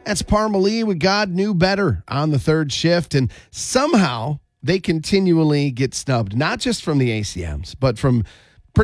That's Parmalee with God Knew Better on the third shift. And somehow they continually get snubbed, not just from the ACMs, but from